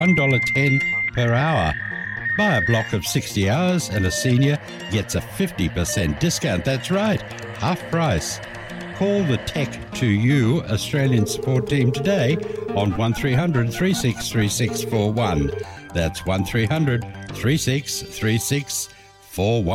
$1.10 per hour. Buy a block of 60 hours and a senior gets a 50% discount. That's right, half price. Call the Tech2U Australian support team today on 1300 363641. That's 1300 363641.